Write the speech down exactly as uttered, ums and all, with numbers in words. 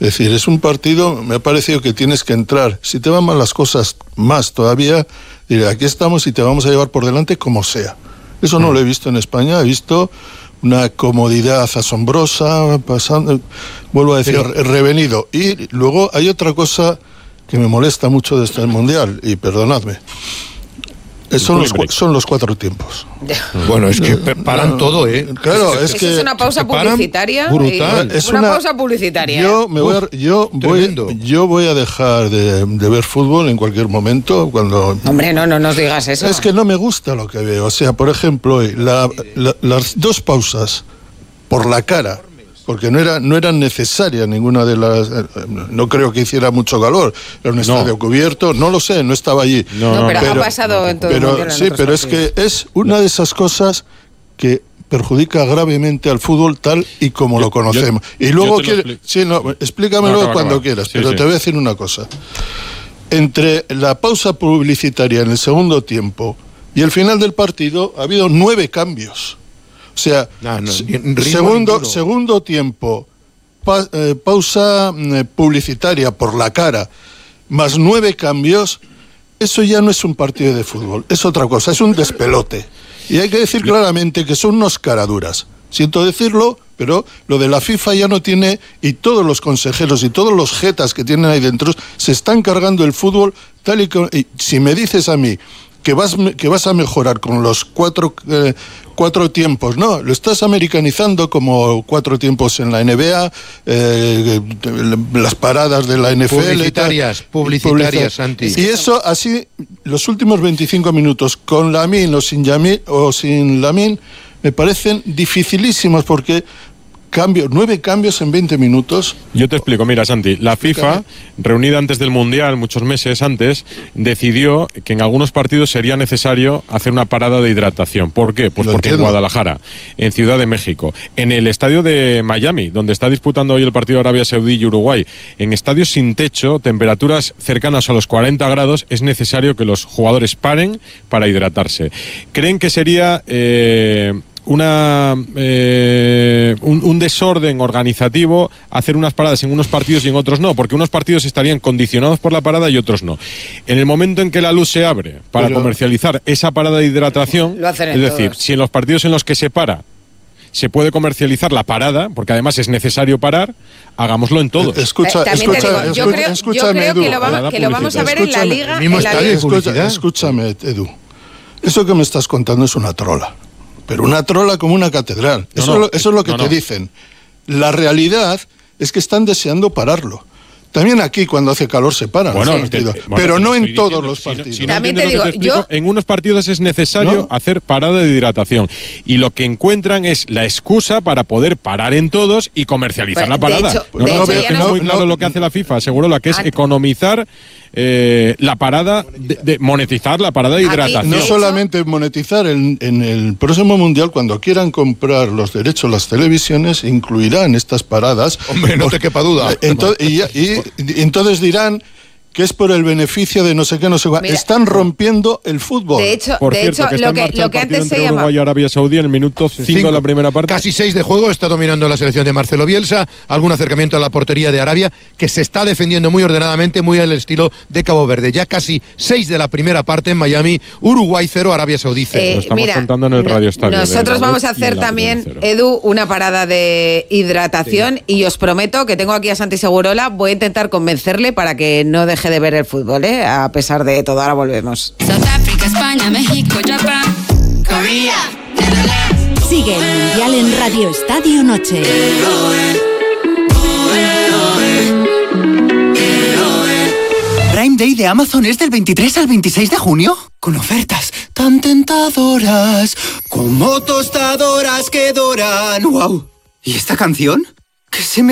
Es decir, es un partido, me ha parecido que tienes que entrar. Si te van mal las cosas más todavía, diré, aquí estamos y te vamos a llevar por delante como sea. Eso no lo he visto en España, he visto una comodidad asombrosa, pasando, vuelvo a decir, Pero... revenido. Y luego hay otra cosa que me molesta mucho de este Mundial, y perdonadme. Son los, son los cuatro tiempos. Bueno, es que paran no, todo, ¿eh? Claro, es, es que... Es una pausa publicitaria. Brutal. Es una, una pausa publicitaria. Yo, me voy, a, yo, voy, yo voy a dejar de, de ver fútbol en cualquier momento cuando... Hombre, no, no nos digas eso. Es que no me gusta lo que veo. O sea, por ejemplo, la, la, las dos pausas por la cara... porque no era no eran necesarias ninguna de las... No creo que hiciera mucho calor, era un estadio no. cubierto, no lo sé, no estaba allí. No, no pero, pero ha pasado en todo pero, el mundo. Sí, pero partidos. Es que es una de esas cosas que perjudica gravemente al fútbol tal y como yo, lo conocemos. Yo, y luego, quiere, sí, no, explícamelo no, acaba, cuando acaba. quieras, sí, pero sí. te voy a decir una cosa. Entre la pausa publicitaria en el segundo tiempo y el final del partido ha habido nueve cambios. O sea, no, no, segundo, segundo tiempo, pa, eh, pausa eh, publicitaria por la cara, más nueve cambios, eso ya no es un partido de fútbol, es otra cosa, es un despelote. Y hay que decir claramente que son unos caraduras. Siento decirlo, pero lo de la FIFA ya no tiene, y todos los consejeros y todos los jetas que tienen ahí dentro se están cargando el fútbol tal y como... Y si me dices a mí que vas, que vas a mejorar con los cuatro, eh, cuatro tiempos, no, lo estás americanizando como cuatro tiempos en la N B A, eh, las paradas de la N F L. Publicitarias, publicitarias, Santi. Y eso así, los últimos veinticinco minutos, con Lamine o sin, Yamil, o sin Lamine, me parecen dificilísimos porque... Cambio, nueve cambios en veinte minutos. Yo te explico, mira, Santi, la FIFA, reunida antes del Mundial, muchos meses antes, decidió que en algunos partidos sería necesario hacer una parada de hidratación. ¿Por qué? Pues Lo porque entiendo. En Guadalajara, en Ciudad de México, en el estadio de Miami, donde está disputando hoy el partido Arabia Saudí y Uruguay, en estadios sin techo, temperaturas cercanas a los cuarenta grados, es necesario que los jugadores paren para hidratarse. ¿Creen que sería... Eh, una eh, un, un desorden organizativo hacer unas paradas en unos partidos y en otros no, porque unos partidos estarían condicionados por la parada y otros no? En el momento en que la luz se abre para Pero, comercializar esa parada de hidratación, es decir, todos. Si en los partidos en los que se para se puede comercializar la parada, porque además es necesario parar, hagámoslo en todos. Escucha, eh, escucha, digo, yo creo, escúchame, yo creo Edu. Que lo, va, que lo vamos a ver escúchame, en la Liga. En la liga. Escucha, escúchame, Edu. Eso que me estás contando es una trola. Pero una trola como una catedral. Eso, no, no, eso es lo que no, te no. dicen. La realidad es que están deseando pararlo. También aquí cuando hace calor se paran. Bueno, los te, bueno pero no en todos diciendo, los partidos. Si no, si no También te digo, te explico, yo... en unos partidos es necesario ¿No? hacer parada de hidratación. Y lo que encuentran es la excusa para poder parar en todos y comercializar pues, la parada. De hecho, no, de no, hecho, veo que no es muy claro lo que hace la FIFA. Seguro la que es economizar eh, la parada, de, de monetizar la parada de hidratación. No solamente monetizar, en, en el próximo Mundial, cuando quieran comprar los derechos las televisiones, incluirán estas paradas. Hombre, no te quepa duda. Entonces, y, y, y entonces dirán que es por el beneficio de no sé qué, no sé cuál. Están rompiendo el fútbol. De hecho, por de cierto, hecho que lo, que, lo que antes se llama... Uruguay y Arabia Saudí en el minuto cinco de la primera parte. Casi seis de juego, está dominando la selección de Marcelo Bielsa, algún acercamiento a la portería de Arabia, que se está defendiendo muy ordenadamente, muy al estilo de Cabo Verde. Ya casi seis de la primera parte en Miami, Uruguay cero, Arabia Saudí cero. Eh, Lo estamos mira, contando en el Radio Estadio. Nosotros vamos a hacer también, Edu, una parada de hidratación, sí. Y os prometo que tengo aquí a Santi Segurola, voy a intentar convencerle para que no deje de ver el fútbol. A pesar de todo, ahora volvemos. South Africa, España, México, Japón, Corea, Netherlands. Sigue el Mundial en Radio Estadio Noche. Prime Day de Amazon es del veintitrés al veintiséis de junio, con ofertas tan tentadoras como tostadoras que doran. ¡Wow! ¿Y esta canción? ¿Qué se me